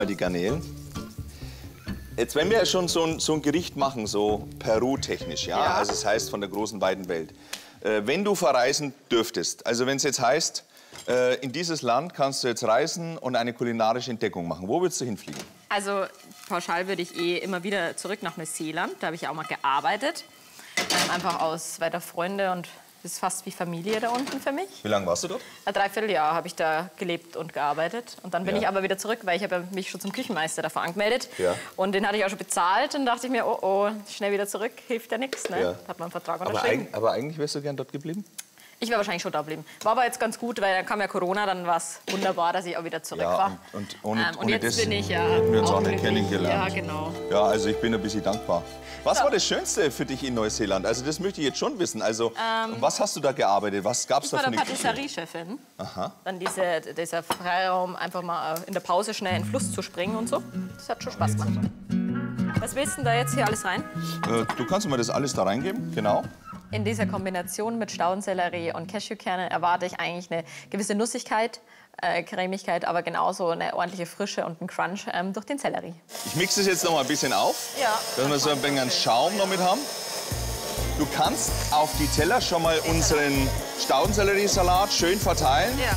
Die Garnelen. Jetzt, wenn wir schon so ein Gericht machen, so Peru-technisch, ja? Also das heißt von der großen, weiten Welt. Wenn du verreisen dürftest, also wenn es jetzt heißt, in dieses Land kannst du jetzt reisen und eine kulinarische Entdeckung machen, wo würdest du hinfliegen? Also pauschal würde ich immer wieder zurück nach Neuseeland. Da habe ich ja auch mal gearbeitet. Einfach aus weiter Freunde und das ist fast wie Familie da unten für mich. Wie lange warst du dort? Ein Dreivierteljahr habe ich da gelebt und gearbeitet. Und dann bin ich aber wieder zurück, weil ich habe mich schon zum Küchenmeister davor angemeldet. Ja. Und den hatte ich auch schon bezahlt. Und dachte ich mir, oh, schnell wieder zurück, hilft ja nichts. Ne? Ja. Da hat man einen Vertrag unterschrieben. Aber eigentlich wärst du gern dort geblieben? Ich wäre wahrscheinlich schon da geblieben. War aber jetzt ganz gut, weil dann kam ja Corona, dann war es wunderbar, dass ich auch wieder zurück war. Und ohne jetzt das bin ich hätten wir uns auch nicht kennengelernt. Ja, genau. Ja, also ich bin ein bisschen dankbar. Was war das Schönste für dich in Neuseeland? Also das möchte ich jetzt schon wissen. Also was hast du da gearbeitet? Was gab es da für eine Küche? Ich war Patisserie-Chefin. Dann dieser Freiraum, einfach mal in der Pause schnell in den Fluss zu springen und so. Das hat schon Spaß gemacht. Was willst du denn da jetzt hier alles rein? Du kannst mir das alles da reingeben, genau. In dieser Kombination mit Staudensellerie und Cashewkerne erwarte ich eigentlich eine gewisse Nussigkeit, Cremigkeit, aber genauso eine ordentliche Frische und einen Crunch durch den Sellerie. Ich mixe es jetzt noch mal ein bisschen auf, dass wir so ein bisschen Schaum noch mit haben. Du kannst auf die Teller schon mal unseren Staudenselleriesalat schön verteilen. Ja.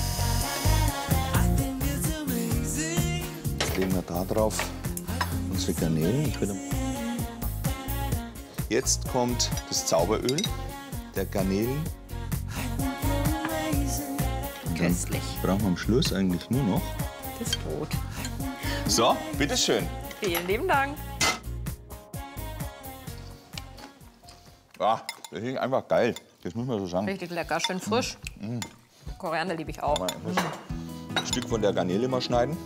Jetzt legen wir da drauf unsere Garnelen. Jetzt kommt das Zauberöl der Garnelen. Köstlich. Brauchen wir am Schluss eigentlich nur noch das Brot. So, bitteschön. Vielen lieben Dank. Ah, das ist einfach geil. Das muss man so sagen. Richtig lecker, schön frisch. Koriander liebe ich auch. Ein Stück von der Garnele mal schneiden.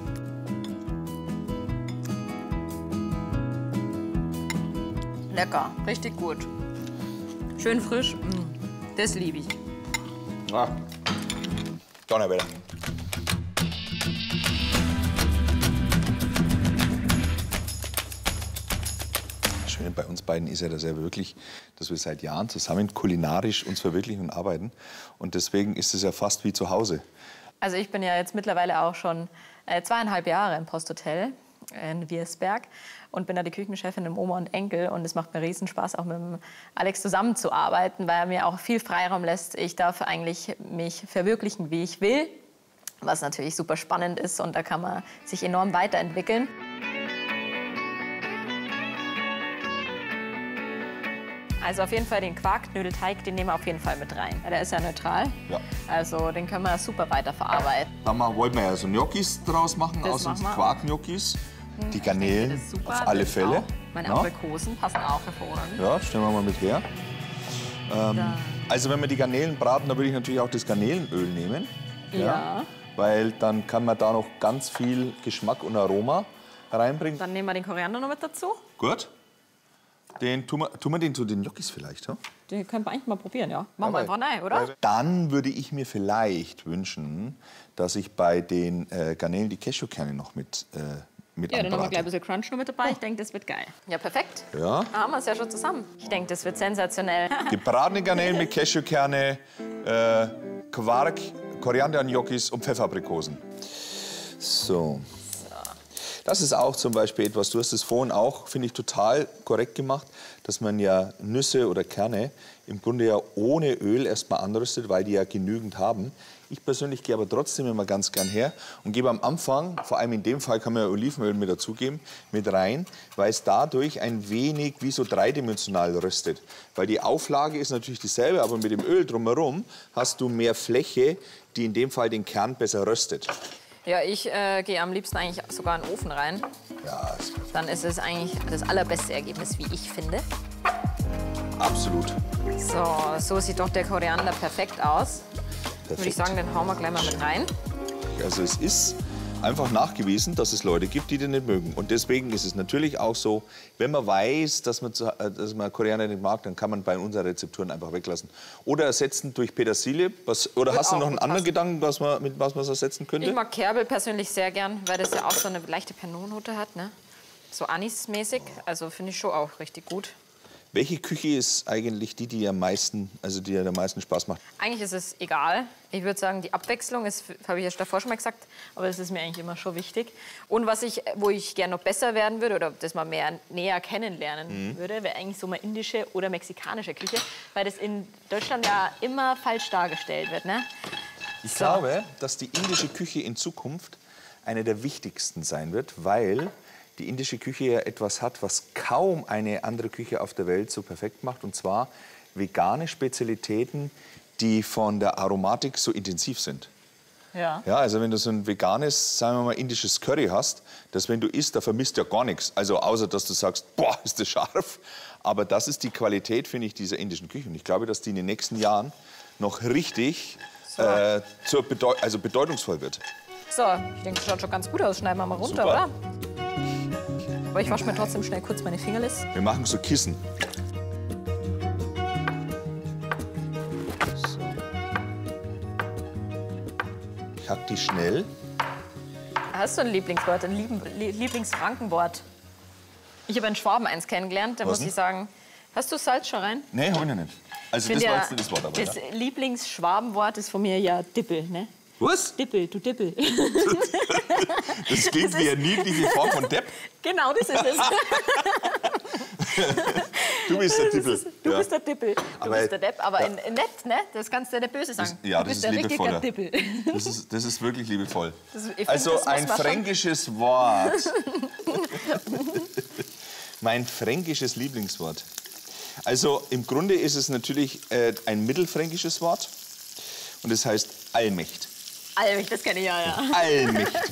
Lecker, richtig gut. Schön frisch. Das liebe ich. Ah. Donnerwetter. Das Schöne bei uns beiden ist ja, dass wir seit Jahren zusammen kulinarisch uns verwirklichen und arbeiten. Und deswegen ist es ja fast wie zu Hause. Also ich bin ja jetzt mittlerweile auch schon 2,5 Jahre im Posthotel in Wiersberg und bin da die Küchenchefin im Oma und Enkel. Und es macht mir riesen Spaß, auch mit dem Alex zusammenzuarbeiten, weil er mir auch viel Freiraum lässt. Ich darf eigentlich mich verwirklichen, wie ich will, was natürlich super spannend ist. Und da kann man sich enorm weiterentwickeln. Also auf jeden Fall den Quarkknödelteig, den nehmen wir auf jeden Fall mit rein. Der ist ja neutral. Ja. Also den können wir super weiterverarbeiten. Dann wollten wir ja so Gnocchis draus machen, aus den Quark-Gnocchis. Die Garnelen auf alle Fälle. Meine Aprikosen passen auch hervorragend. Ja, stellen wir mal mit her. Also wenn wir die Garnelen braten, dann würde ich natürlich auch das Garnelenöl nehmen. Ja. Weil dann kann man da noch ganz viel Geschmack und Aroma reinbringen. Dann nehmen wir den Koriander noch mit dazu. Gut. Tun wir den zu den Gnocchis vielleicht, ja? Den können wir eigentlich mal probieren, ja. Machen wir einfach rein, oder? Dann würde ich mir vielleicht wünschen, dass ich bei den Garnelen die Cashewkerne noch mit ja, dann haben wir gleich ein bisschen Crunch noch mit dabei. Ich denke, das wird geil. Ja, perfekt. Ja. Da haben wir es ja schon zusammen. Ich denke, das wird sensationell. Gebratene Garnelen mit Cashewkerne, Quark, Koriander-Gnocchis und Pfefferaprikosen. So. Das ist auch zum Beispiel etwas, du hast es vorhin auch, finde ich, total korrekt gemacht, dass man ja Nüsse oder Kerne im Grunde ja ohne Öl erstmal anrüstet, weil die ja genügend haben. Ich persönlich gehe aber trotzdem immer ganz gern her und gebe am Anfang, vor allem in dem Fall kann man ja Olivenöl mit dazugeben, mit rein, weil es dadurch ein wenig wie so dreidimensional röstet. Weil die Auflage ist natürlich dieselbe, aber mit dem Öl drumherum hast du mehr Fläche, die in dem Fall den Kern besser röstet. Ja, ich gehe am liebsten eigentlich sogar in den Ofen rein. Ja, dann ist es eigentlich das allerbeste Ergebnis, wie ich finde. Absolut. So sieht doch der Koriander perfekt aus. Perfekt. Würde ich sagen, den hauen wir gleich mal mit rein. Also es ist einfach nachgewiesen, dass es Leute gibt, die den nicht mögen. Und deswegen ist es natürlich auch so, wenn man weiß, dass man Koriander nicht mag, dann kann man bei unseren Rezepturen einfach weglassen. Oder ersetzen durch Petersilie. Oder hast du noch einen anderen Gedanken, mit was man es ersetzen könnte? Ich mag Kerbel persönlich sehr gern, weil das ja auch so eine leichte Pernod-Note hat, ne? So Anis-mäßig. Also finde ich schon auch richtig gut. Welche Küche ist eigentlich die, die am meisten, also die am meisten Spaß macht? Eigentlich ist es egal. Ich würde sagen, die Abwechslung ist, habe ich ja davor schon mal gesagt, aber das ist mir eigentlich immer schon wichtig. Und wo ich gerne noch besser werden würde oder das mal näher kennenlernen würde, wäre eigentlich so mal indische oder mexikanische Küche, weil das in Deutschland ja immer falsch dargestellt wird, ne? Ich glaube, dass die indische Küche in Zukunft eine der wichtigsten sein wird, weil die indische Küche ja etwas hat, was kaum eine andere Küche auf der Welt so perfekt macht, und zwar vegane Spezialitäten, die von der Aromatik so intensiv sind. Ja. Ja, also wenn du so ein veganes, sagen wir mal, indisches Curry hast, das, wenn du isst, da vermisst ja gar nichts. Also außer, dass du sagst, boah, ist das scharf. Aber das ist die Qualität, finde ich, dieser indischen Küche. Und ich glaube, dass die in den nächsten Jahren noch richtig bedeutungsvoll wird. So, ich denke, das schaut schon ganz gut aus. Schneiden wir mal runter, Super. oder? Aber ich wasche mir trotzdem schnell kurz meine Fingerlis. Wir machen so Kissen. So. Ich hack die schnell. Hast du ein Lieblingswort, ein Lieblingsfrankenwort? Ich habe in Schwaben eins kennengelernt, da muss ich sagen, hast du Salz schon rein? Nee, hab ich noch nicht. Also das war jetzt nicht das Wort, aber das Lieblingsschwabenwort ist von mir ja Dippel, ne? Was? Dippel, du Dippel. Das klingt wie eine niedliche Form von Depp. Genau, das ist es. Du bist der Dippel. Du bist der Dippel. Du bist der Depp, aber nett, ne? Das kannst du ja nicht böse sagen. Ja, du bist das der ist liebevoll. Dippel. Das ist wirklich liebevoll. Also ein fränkisches Wort. Mein fränkisches Lieblingswort. Also im Grunde ist es natürlich ein mittelfränkisches Wort. Und es heißt Allmächt. Allmächt, das kenne ich ja. Allmächt.